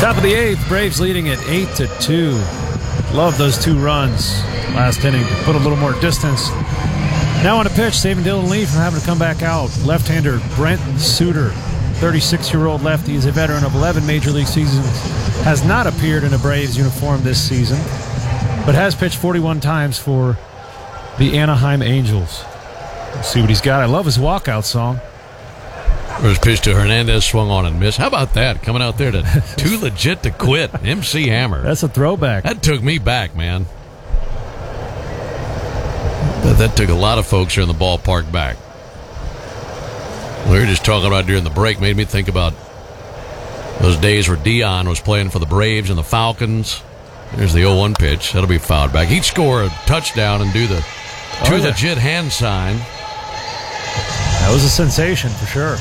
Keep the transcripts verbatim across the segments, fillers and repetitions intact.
Top of the eighth, Braves leading at eight to two. Love those two runs last inning to put a little more distance. Now on a pitch, saving Dylan Lee from having to come back out. Left-hander Brent Suter, thirty-six-year-old lefty, is a veteran of eleven Major League seasons. Has not appeared in a Braves uniform this season, but has pitched forty-one times for the Anaheim Angels. Let's see what he's got. I love his walkout song. First pitch to Hernandez, swung on and missed. How about that? Coming out there to too legit to quit. M C Hammer. That's a throwback. That took me back, man. That, that took a lot of folks here in the ballpark back. We were just talking about during the break. Made me think about those days where Dion was playing for the Braves and the Falcons. There's the oh one pitch. That'll be fouled back. He'd score a touchdown and do the too oh, yeah. legit hand sign. That was a sensation for sure.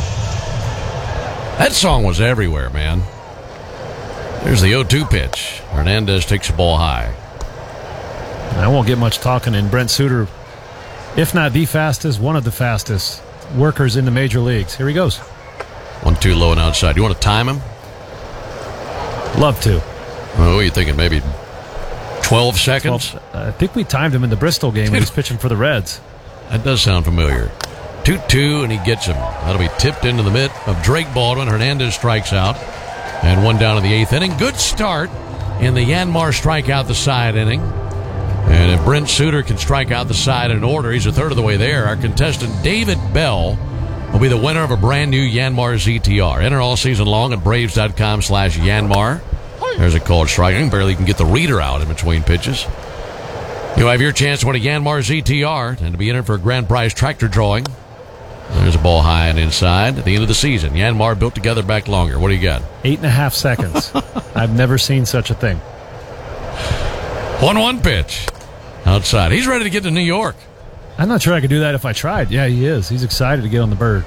That song was everywhere, man. There's the oh two pitch. Hernandez takes the ball high. I won't get much talking in Brent Suter, if not the fastest, one of the fastest workers in the major leagues. Here he goes. One two low and outside. You want to time him? Love to. Oh, what are you thinking? Maybe twelve seconds? twelve, I think we timed him in the Bristol game when he was pitching for the Reds. That does sound familiar. two two, and he gets him. That'll be tipped into the mitt of Drake Baldwin. Hernandez strikes out. And one down in the eighth inning. Good start in the Yanmar strikeout the side inning. And if Brent Suter can strike out the side in order, he's a third of the way there. Our contestant, David Bell, will be the winner of a brand new Yanmar Z T R. Enter all season long at Braves.com slash Yanmar. There's a called striking. Barely can get the reader out in between pitches. You'll have your chance to win a Yanmar Z T R and to be entered for a grand prize tractor drawing. There's a ball high and inside at the end of the season. Yanmar built together back longer. What do you got? Eight and a half seconds. I've never seen such a thing. one one pitch. Outside. He's ready to get to New York. I'm not sure I could do that if I tried. Yeah, he is. He's excited to get on the bird.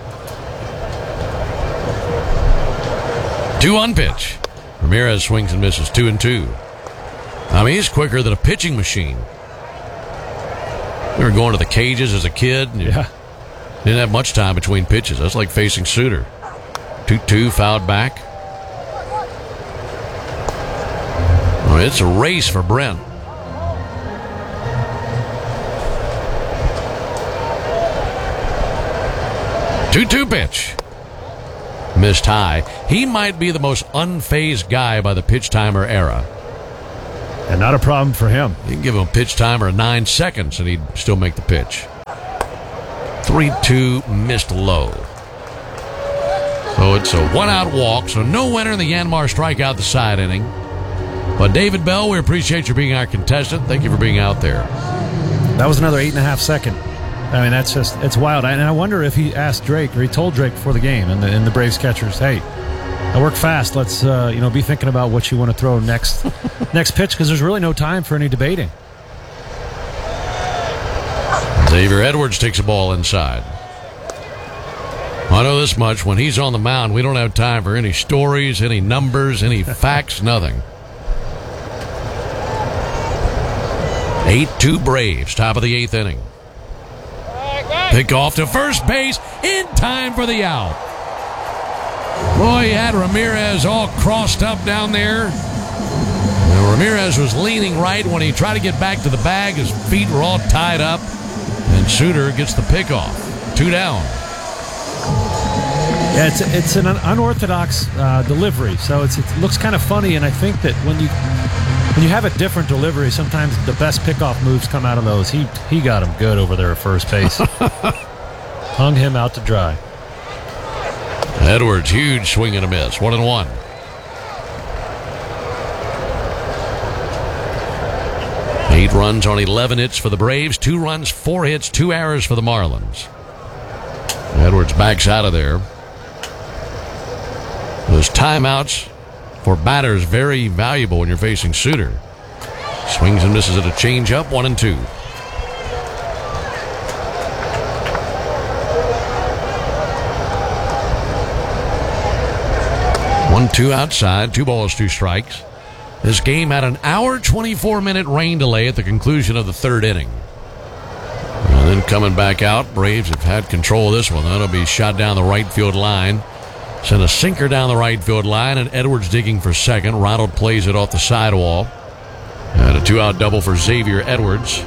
two one pitch. Ramirez swings and misses. Two and two. I mean, he's quicker than a pitching machine. We were going to the cages as a kid. And yeah. Didn't have much time between pitches. That's like facing Suter. two two fouled back. Oh, it's a race for Brent. two two pitch. Missed high. He might be the most unfazed guy by the pitch timer era. And not a problem for him. You can give him a pitch timer of nine seconds and he'd still make the pitch. three two missed low. So it's a one-out walk, so no winner in the Yanmar strikeout the side inning. But David Bell, we appreciate you being our contestant. Thank you for being out there. That was another eight and a half second. I mean, that's just, it's wild. And I wonder if he asked Drake, or he told Drake before the game, and the, and the Braves catchers, hey, I work fast. Let's, uh, you know, be thinking about what you want to throw next next pitch, because there's really no time for any debating. Xavier Edwards takes a ball inside. I know this much. When he's on the mound, we don't have time for any stories, any numbers, any facts, nothing. eight two Braves, top of the eighth inning. Pick off to first base in time for the out. Boy, he had Ramirez all crossed up down there. Now, Ramirez was leaning right when he tried to get back to the bag. His feet were all tied up. And Suter gets the pickoff. Two down. Yeah, it's it's an unorthodox uh, delivery, so it's, it looks kind of funny. And I think that when you when you have a different delivery, sometimes the best pickoff moves come out of those. He he got him good over there at first base. Hung him out to dry. Edwards, huge swing and a miss. One and one. Eight runs on eleven hits for the Braves. Two runs, four hits, two errors for the Marlins. Edwards backs out of there. Those timeouts for batters very valuable when you're facing Suter. Swings and misses at a changeup. One and two. One two outside. Two balls, two strikes. This game had an hour, twenty-four minute rain delay at the conclusion of the third inning. And then coming back out, Braves have had control of this one. That'll be shot down the right field line. Sent a sinker down the right field line, and Edwards digging for second. Ronald plays it off the sidewall. And a two-out double for Xavier Edwards.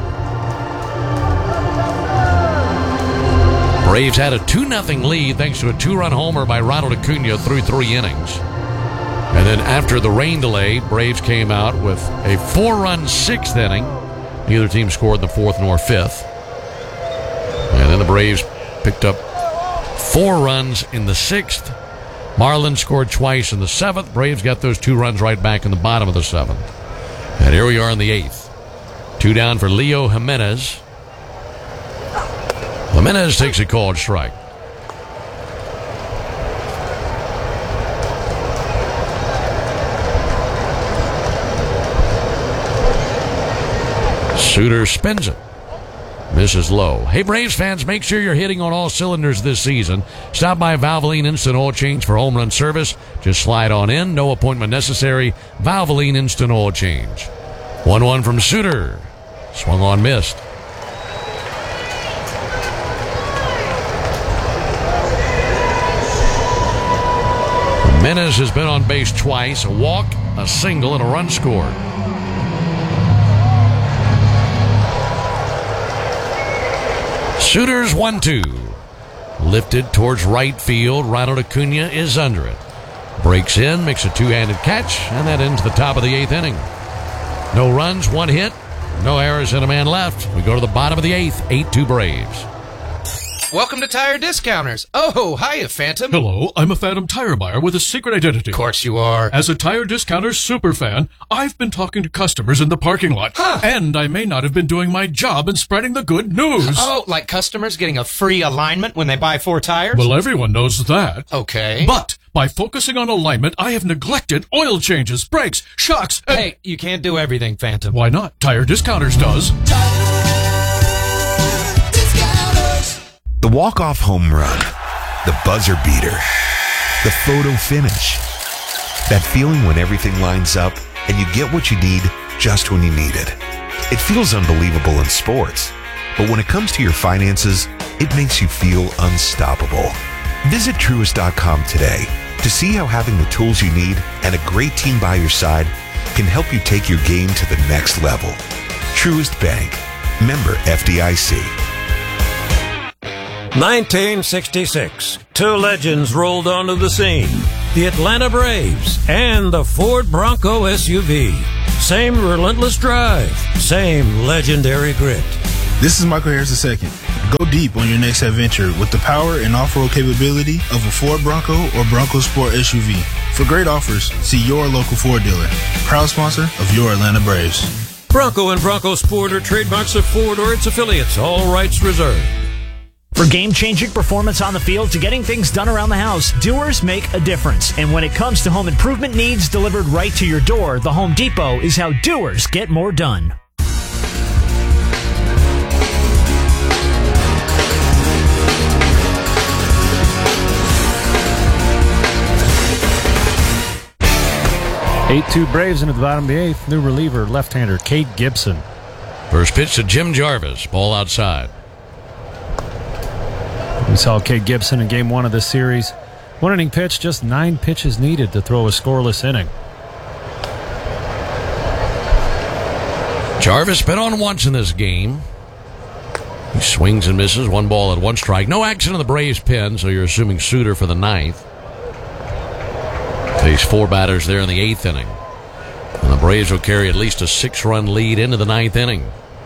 Braves had a two nothing lead thanks to a two-run homer by Ronald Acuna through three innings. And then after the rain delay, Braves came out with a four-run sixth inning. Neither team scored in the fourth nor fifth. And then the Braves picked up four runs in the sixth. Marlins scored twice in the seventh. Braves got those two runs right back in the bottom of the seventh. And here we are in the eighth. Two down for Leo Jimenez. Jimenez takes a called strike. Suter spins it. Misses low. Hey, Braves fans, make sure you're hitting on all cylinders this season. Stop by Valvoline Instant Oil Change for home run service. Just slide on in. No appointment necessary. Valvoline Instant Oil Change. one one from Suter. Swung on, missed. Jimenez has been on base twice. A walk, a single, and a run scored. Suter's one two. Lifted towards right field. Ronald Acuna is under it. Breaks in, makes a two-handed catch, and that ends the top of the eighth inning. No runs, one hit, no errors, and a man left. We go to the bottom of the eighth, eight two Braves. Welcome to Tire Discounters. Oh, hiya, Phantom. Hello, I'm a Phantom tire buyer with a secret identity. Of course you are. As a Tire Discounters superfan, I've been talking to customers in the parking lot. Huh. And I may not have been doing my job in spreading the good news. Oh, like customers getting a free alignment when they buy four tires? Well, everyone knows that. Okay. But by focusing on alignment, I have neglected oil changes, brakes, shocks, and... Hey, you can't do everything, Phantom. Why not? Tire Discounters does. The walk-off home run, the buzzer beater, the photo finish. That feeling when everything lines up and you get what you need just when you need it. It feels unbelievable in sports, but when it comes to your finances, it makes you feel unstoppable. Visit Truist dot com today to see how having the tools you need and a great team by your side can help you take your game to the next level. Truist Bank, member F D I C. nineteen sixty-six, two legends rolled onto the scene. The Atlanta Braves and the Ford Bronco S U V. Same relentless drive, same legendary grit. This is Michael Harris the second. Go deep on your next adventure with the power and off-road capability of a Ford Bronco or Bronco Sport S U V. For great offers, see your local Ford dealer. Proud sponsor of your Atlanta Braves. Bronco and Bronco Sport are trademarks of Ford or its affiliates. All rights reserved. For game-changing performance on the field to getting things done around the house, Doers make a difference. And when it comes to home improvement needs delivered right to your door, the Home Depot is how Doers get more done. eight two Braves into the bottom of the eighth. New reliever, left-hander Cade Gibson. First pitch to Jim Jarvis. Ball outside. We saw Cade Gibson in game one of this series. One inning pitch, just nine pitches needed to throw a scoreless inning. Jarvis been on once in this game. He swings and misses. One ball at one strike. No action in the Braves pen, so you're assuming Suter for the ninth. Face four batters there in the eighth inning. And the Braves will carry at least a six-run lead into the ninth inning.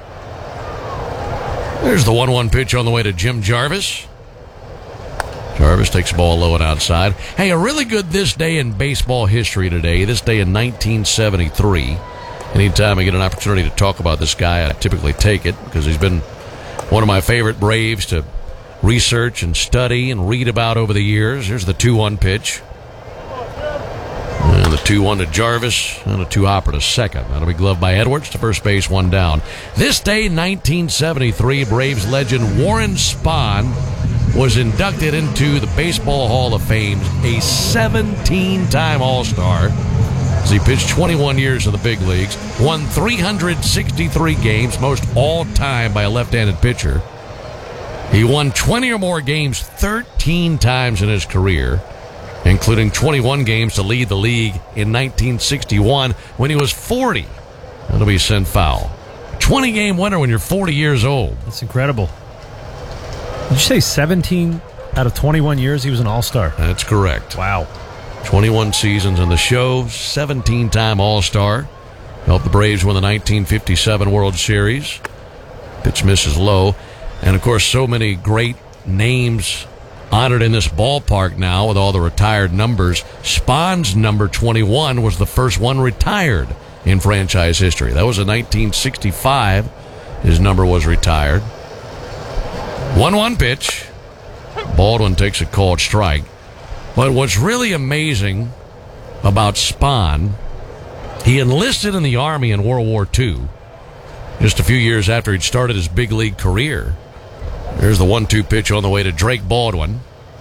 There's the one one pitch on the way to Jim Jarvis. Jarvis takes the ball low and outside. Hey, a really good this day in baseball history today. This day in nineteen seventy-three. Anytime I get an opportunity to talk about this guy, I typically take it because he's been one of my favorite Braves to research and study and read about over the years. Here's the two one pitch. And the two one to Jarvis and a two-hopper to second. That'll be gloved by Edwards to first base, one down. This day, nineteen seventy-three, Braves legend Warren Spahn was inducted into the Baseball Hall of Fame, a seventeen-time All-Star. As he pitched twenty-one years in the big leagues, won three hundred sixty-three games, most all-time by a left-handed pitcher. He won twenty or more games thirteen times in his career. including twenty-one games to lead the league in nineteen sixty-one when he was forty. That'll be sent foul. twenty-game winner when you're forty years old. That's incredible. Did you say seventeen out of twenty-one years he was an All-Star? That's correct. Wow. twenty-one seasons in the show, seventeen-time All-Star. Helped the Braves win the nineteen fifty-seven World Series. Pitch misses low. And, of course, so many great names honored in this ballpark now with all the retired numbers. Spahn's number twenty-one was the first one retired in franchise history. That was in nineteen sixty-five. His number was retired. one one pitch. Baldwin takes a called strike. But what's really amazing about Spahn, he enlisted in the Army in World War Two, just a few years after he'd started his big league career. There's the one two pitch on the way to Drake Baldwin.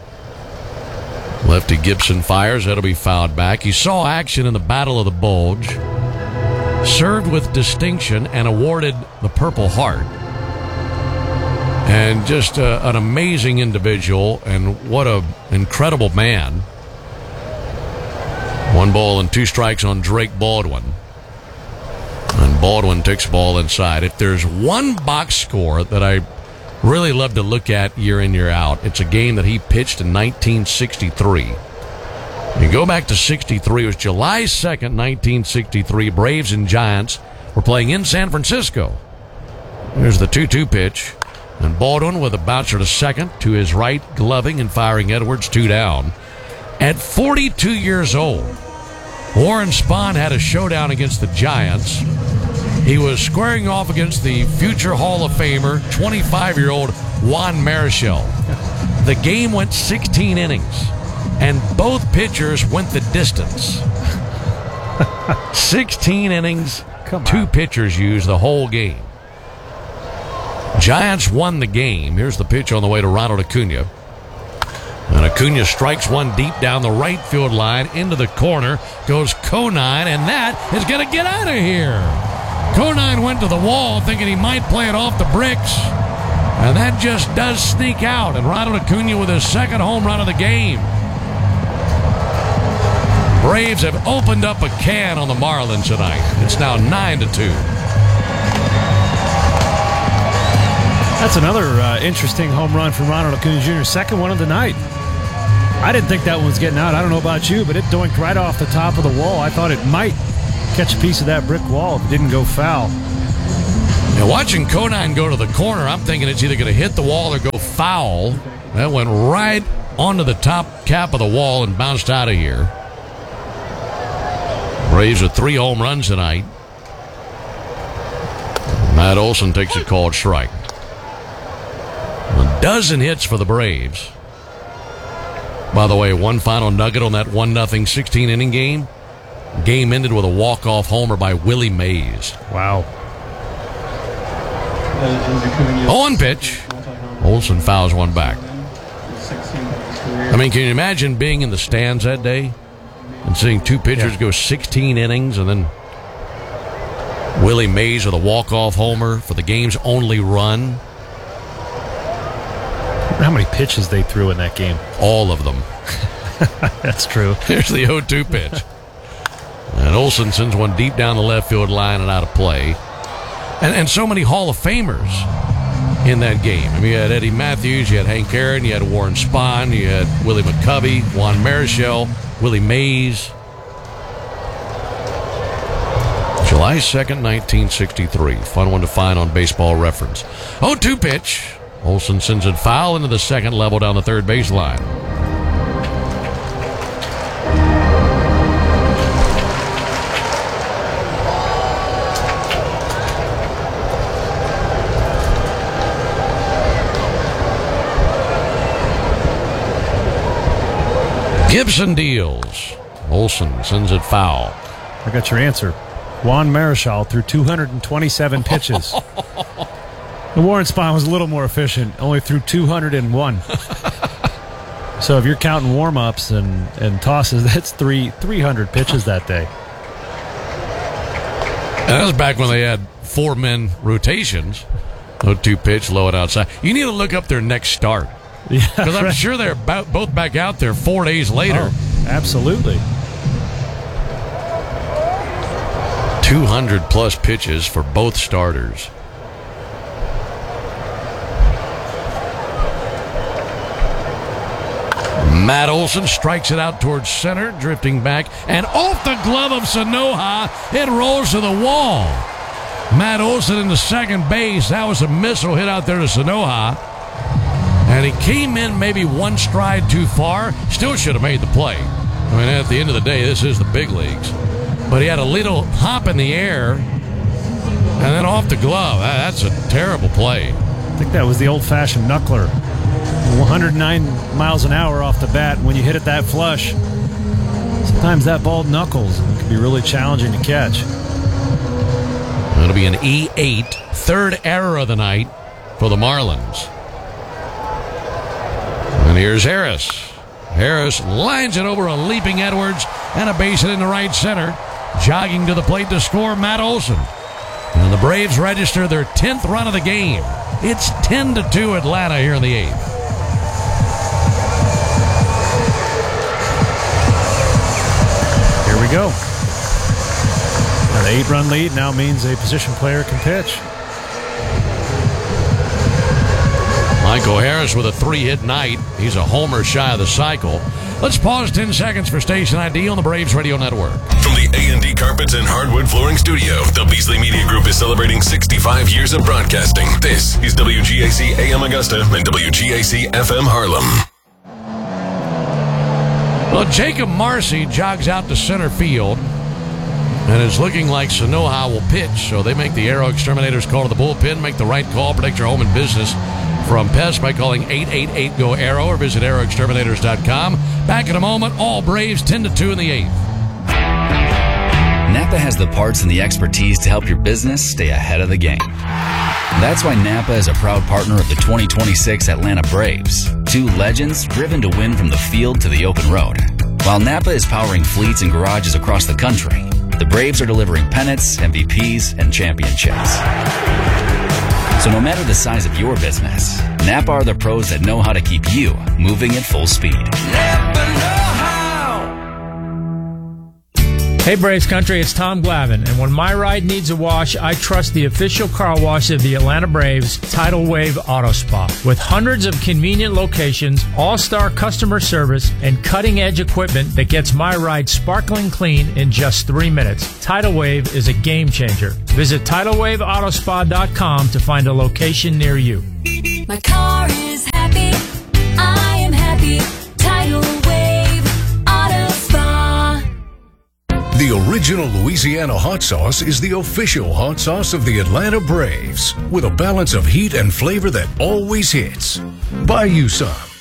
Lefty Gibson fires. That'll be fouled back. He saw action in the Battle of the Bulge, served with distinction, and awarded the Purple Heart. And just uh, an amazing individual, and what an incredible man. One ball and two strikes on Drake Baldwin. And Baldwin takes the ball inside. If there's one box score that I really love to look at year in, year out, it's a game that he pitched in nineteen sixty-three. You go back to sixty-three. It was July second, nineteen sixty-three. Braves and Giants were playing in San Francisco. There's the two two pitch. And Baldwin with a bouncer to second, to his right, gloving and firing Edwards, two down. At forty-two years old, Warren Spahn had a showdown against the Giants. He was squaring off against the future Hall of Famer, twenty-five-year-old Juan Marichal. The game went sixteen innings, and both pitchers went the distance. sixteen innings, two pitchers used the whole game. Giants won the game. Here's the pitch on the way to Ronald Acuna. And Acuna strikes one deep down the right field line into the corner. Goes Conine, and that is going to get out of here. Conine went to the wall thinking he might play it off the bricks. And that just does sneak out. And Ronald Acuna with his second home run of the game. Braves have opened up a can on the Marlins tonight. It's now nine to two. That's another uh, interesting home run from Ronald Acuna Junior Second one of the night. I didn't think that one was getting out. I don't know about you, but it doinked right off the top of the wall. I thought it might catch a piece of that brick wall if it didn't go foul. Now, watching Conine go to the corner, I'm thinking it's either going to hit the wall or go foul. That went right onto the top cap of the wall and bounced out of here. Braves with three home runs tonight. Matt Olson takes a called strike. A dozen hits for the Braves. By the way, one final nugget on that one nothing sixteen-inning game. Game ended with a walk-off homer by Willie Mays. Wow. On pitch. Olson fouls one back. I mean, can you imagine being in the stands that day and seeing two pitchers yeah. go sixteen innings, and then Willie Mays with a walk-off homer for the game's only run? How many pitches they threw in that game? All of them. That's true. Here's the oh two pitch. And Olson sends one deep down the left field line and out of play. And, and so many Hall of Famers in that game. I mean, you had Eddie Matthews, you had Hank Aaron, you had Warren Spahn, you had Willie McCovey, Juan Marichal, Willie Mays. July second, nineteen sixty-three. Fun one to find on Baseball Reference. oh two pitch. Olson sends it foul into the second level down the third baseline. Gibson deals. Olson sends it foul. I got your answer. Juan Marichal threw two hundred twenty-seven pitches. The Warren Spahn was a little more efficient, only threw two hundred one. So if you're counting warm-ups and, and tosses, that's three, three hundred pitches that day. And that was back when they had four-men rotations. oh two pitch, low and outside. You need to look up their next start. Because Yeah, I'm right. sure they're about, both back out there four days later. Oh. Absolutely. two hundred plus pitches for both starters. Matt Olson strikes it out towards center, drifting back, and off the glove of Sanoja, it rolls to the wall. Matt Olson in the second base. That was a missile hit out there to Sanoja. And he came in maybe one stride too far. Still should have made the play. I mean, at the end of the day, this is the big leagues. But he had a little hop in the air and then off the glove. That's a terrible play. I think that was the old-fashioned knuckler. one hundred nine miles an hour off the bat. When you hit it that flush, sometimes that ball knuckles, and it can be really challenging to catch. It'll be an E eight, third error of the night for the Marlins. And here's Harris. Harris lines it over a leaping Edwards and a base hit in the right center. Jogging to the plate to score, Matt Olson. And the Braves register their tenth run of the game. It's ten to two Atlanta here in the eighth. Here we go. Now the eight-run lead now means a position player can pitch. Michael Harris with a three-hit night. He's a homer shy of the cycle. Let's pause ten seconds for Station I D on the Braves Radio Network. From the A and D Carpets and Hardwood Flooring Studio, the Beasley Media Group is celebrating sixty-five years of broadcasting. This is W G A C A M Augusta and W G A C F M Harlem. Well, Jacob Marcy jogs out to center field, and it's looking like Sanoja will pitch. So they make the Aero Exterminators call to the bullpen, make the right call, protect your home and business from pests by calling eight eight eight, G O, A E R O or visit aero exterminators dot com. Back in a moment, all Braves ten to two in the eighth. Napa has the parts and the expertise to help your business stay ahead of the game. That's why Napa is a proud partner of the twenty twenty-six Atlanta Braves, two legends driven to win from the field to the open road. While Napa is powering fleets and garages across the country, the Braves are delivering pennants, M V Ps, and championships. So no matter the size of your business, Napa are the pros that know how to keep you moving at full speed. Hey Braves Country, it's Tom Glavine, and when my ride needs a wash, I trust the official car wash of the Atlanta Braves, Tidal Wave Auto Spa. With hundreds of convenient locations, all-star customer service, and cutting-edge equipment that gets my ride sparkling clean in just three minutes, Tidal Wave is a game changer. Visit tidal wave auto spa dot com to find a location near you. My car is happy, I am happy, Tidal Wave Auto Spa. The original Louisiana hot sauce is the official hot sauce of the Atlanta Braves, with a balance of heat and flavor that always hits. Buy you some.